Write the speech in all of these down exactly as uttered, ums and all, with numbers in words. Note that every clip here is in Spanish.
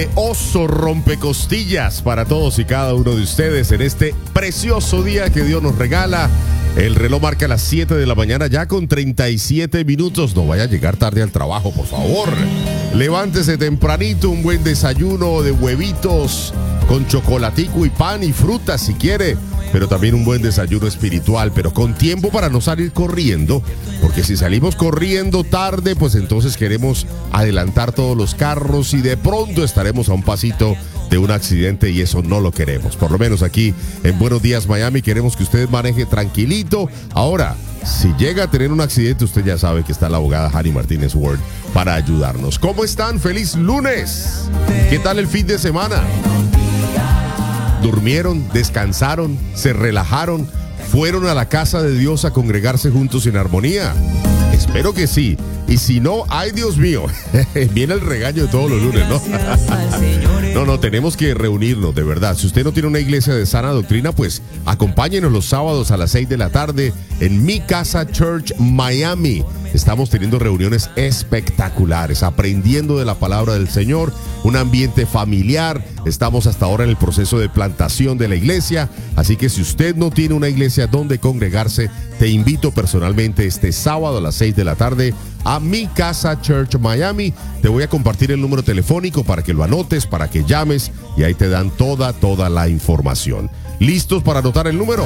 Oso rompecostillas para todos y cada uno de ustedes en este precioso día que Dios nos regala. El reloj marca las siete de la mañana ya con treinta y siete minutos. No vaya a llegar tarde al trabajo, por favor. Levántese tempranito, un buen desayuno de huevitos con chocolatico y pan y fruta si quiere, pero también un buen desayuno espiritual, pero con tiempo para no salir corriendo, porque si salimos corriendo tarde, pues entonces queremos adelantar todos los carros y de pronto estaremos a un pasito de un accidente y eso no lo queremos. Por lo menos aquí en Buenos Días Miami queremos que usted maneje tranquilito. Ahora, si llega a tener un accidente, usted ya sabe que está la abogada Hani Martínez Ward para ayudarnos. ¿Cómo están? ¡Feliz lunes! ¿Qué tal el fin de semana? ¿Durmieron? ¿Descansaron? ¿Se relajaron? ¿Fueron a la casa de Dios a congregarse juntos en armonía? Espero que sí. Y si no, ay Dios mío, viene el regaño de todos los lunes, ¿no? No, no, tenemos que reunirnos, de verdad. Si usted no tiene una iglesia de sana doctrina, pues acompáñenos los sábados a las seis de la tarde en Mi Casa Church Miami. Estamos teniendo reuniones espectaculares, aprendiendo de la palabra del Señor, un ambiente familiar. Estamos hasta ahora en el proceso de plantación de la iglesia, así que si usted no tiene una iglesia donde congregarse, te invito personalmente este sábado a las seis de la tarde a Mi Casa Church Miami. Te voy a compartir el número telefónico para que lo anotes, para que llames y ahí te dan toda, toda la información. ¿Listos para anotar el número?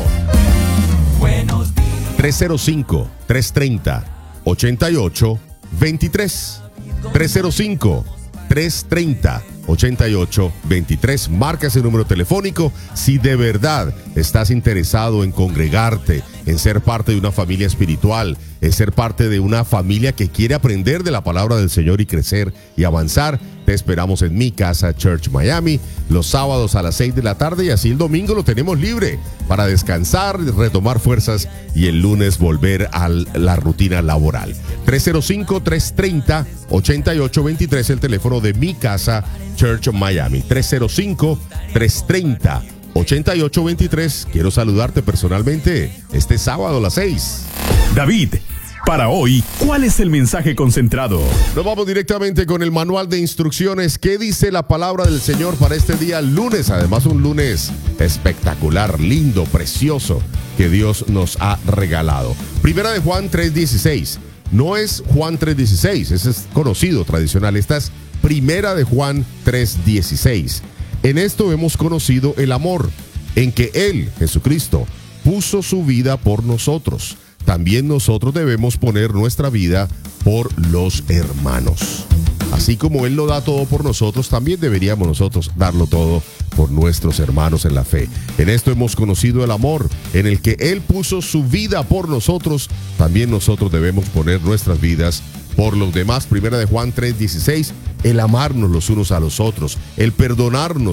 tres cero cinco, tres tres cero, ocho ocho dos tres. tres cero cinco, tres tres cero, ocho ocho dos tres. Marca ese número telefónico si de verdad estás interesado en congregarte, en ser parte de una familia espiritual, en ser parte de una familia que quiere aprender de la palabra del Señor y crecer y avanzar. Te esperamos en Mi Casa Church Miami los sábados a las seis de la tarde y así el domingo lo tenemos libre para descansar, retomar fuerzas y el lunes volver a la rutina laboral. tres cero cinco, tres tres cero, ocho ocho dos tres, el teléfono de Mi Casa Church Miami. tres cero cinco, tres tres cero, ocho ocho dos tres. Quiero saludarte personalmente este sábado a las seis. David, para hoy, ¿cuál es el mensaje concentrado? Nos vamos directamente con el manual de instrucciones. ¿Qué dice la palabra del Señor para este día lunes? Además, un lunes espectacular, lindo, precioso, que Dios nos ha regalado. Primera de Juan tres dieciséis. No es Juan tres dieciséis, ese es conocido, tradicional. Esta es Primera de Juan tres dieciséis. En esto hemos conocido el amor, en que Él, Jesucristo, puso su vida por nosotros. También nosotros debemos poner nuestra vida por los hermanos. Así como Él lo da todo por nosotros, también deberíamos nosotros darlo todo por nuestros hermanos en la fe. En esto hemos conocido el amor, en el que Él puso su vida por nosotros. También nosotros debemos poner nuestras vidas por los demás. Primera de Juan tres dieciséis, el amarnos los unos a los otros, el perdonarnos